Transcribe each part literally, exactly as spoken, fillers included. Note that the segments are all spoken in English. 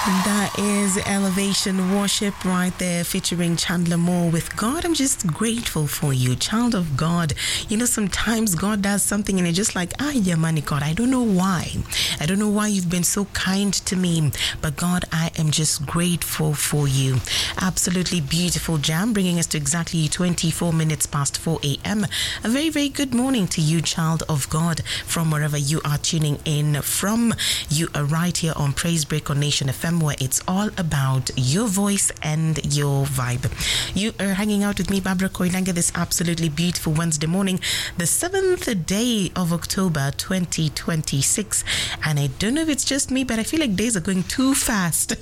That is Elevation Worship right there, featuring Chandler Moore with God. I'm just grateful for you, child of God. You know, sometimes God does something and it's just like, ah, yeah, money, God. I don't know why. I don't know why you've been so kind to me. But God, I am just grateful for you. Absolutely beautiful jam, bringing us to exactly twenty-four minutes past four a.m. A very, very good morning to you, child of God, from wherever you are tuning in from. You are right here on Praise Break on Nation F M, where it's all about your voice and your vibe. You are hanging out with me, Barbara Koinanga, this absolutely beautiful Wednesday morning, the seventh day of October twenty twenty-six. And I don't know if it's just me, but I feel like days are going too fast.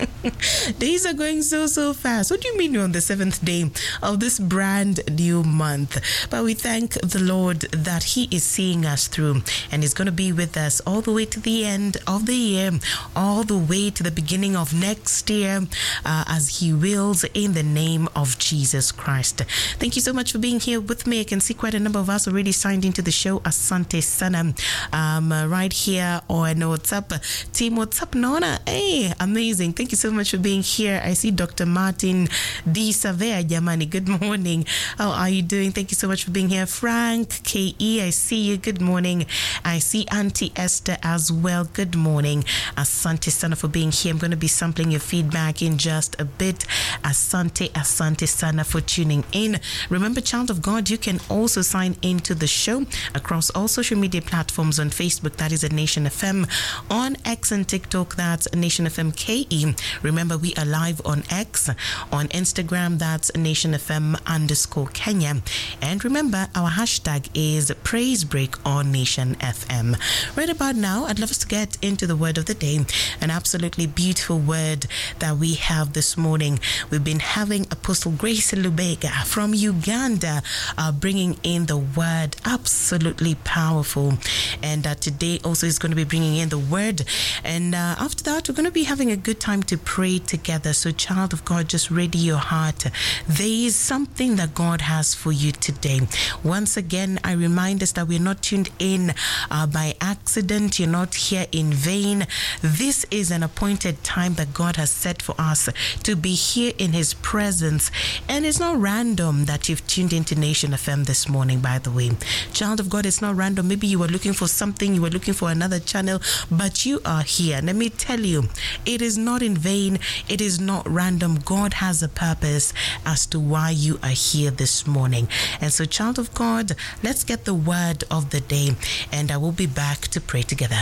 Days are going so, so fast. What do you mean you're on the seventh day of this brand new month? But we thank the Lord that He is seeing us through and is going to be with us all the way to the end of the year, all the way to the beginning of next year, uh, as He wills, in the name of Jesus Christ. Thank you so much for being here with me. I can see quite a number of us already signed into the show. Asante Sana, um, uh, right here on WhatsApp. Team WhatsApp Nona, hey, amazing. Thank you so much for being here. I see Doctor Martin D. Savea, Jamani. Good morning. How are you doing? Thank you so much for being here. Frank K E, I see you. Good morning. I see Auntie Esther as well. Good morning. Asante Sana for being here. I'm going to be sampling your feedback in just a bit. Asante, Asante Sana for tuning in. Remember, child of God, you can also sign into the show across all social media platforms. On Facebook, that is at Nation F M. On X and TikTok, that's Nation F M K E. Remember, we are live on X. On Instagram, that's Nation F M underscore Kenya. And remember, our hashtag is Praise Break on Nation F M. Right about now, I'd love us to get into the word of the day. An absolutely beautiful word that we have this morning. We've been having Apostle Grace Lubega from Uganda uh, bringing in the word, absolutely powerful. And uh, today also is going to be bringing in the word. And uh, after that, we're going to be having a good time to pray together. So, child of God, just ready your heart. There is something that God has for you today. Once again, I remind us that we're not tuned in uh, by accident. You're not here in vain. This is an appointed time that God has set for us to be here in His presence. And it's not random that you've tuned into Nation F M this morning, by the way. Child of God, it's not random. Maybe you were looking for something, you were looking for another channel, but you are here. Let me tell you, it is not in vain. It is not random. God has a purpose as to why you are here this morning. And so, child of God, let's get the word of the day, and I will be back to pray together.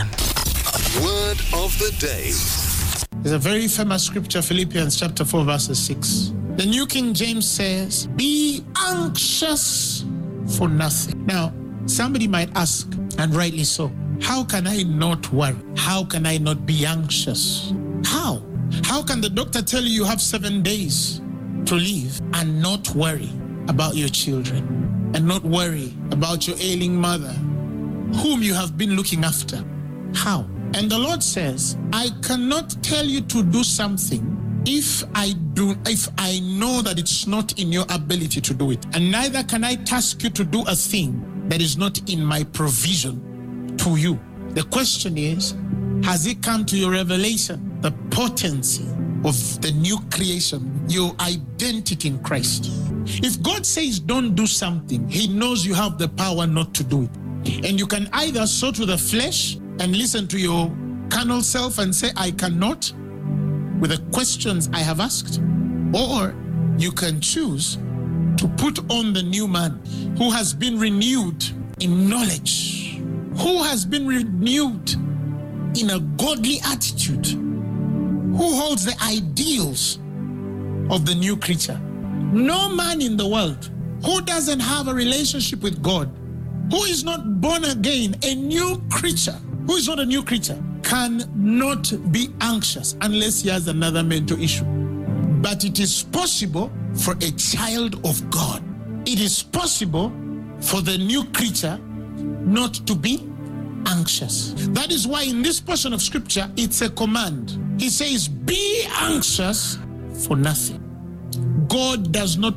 Word of the day. There's a very famous scripture, Philippians chapter four, verses six. The New King James says, be anxious for nothing. Now, somebody might ask, and rightly so, how can I not worry? How can I not be anxious? How? How can the doctor tell you you have seven days to live and not worry about your children and not worry about your ailing mother whom you have been looking after? How? And the Lord says, I cannot tell you to do something if I do, if I know that it's not in your ability to do it. And neither can I task you to do a thing that is not in my provision to you. The question is, has it come to your revelation, the potency of the new creation, your identity in Christ? If God says don't do something, He knows you have the power not to do it. And you can either sow to the flesh and listen to your carnal self and say, I cannot, with the questions I have asked, or you can choose to put on the new man who has been renewed in knowledge, who has been renewed in a godly attitude, who holds the ideals of the new creature. No man in the world who doesn't have a relationship with God, who is not born again, a new creature, who is not a new creature, cannot be anxious unless he has another mental issue. But it is possible for a child of God. It is possible for the new creature not to be anxious. That is why in this portion of scripture, it's a command. He says, be anxious for nothing. God does not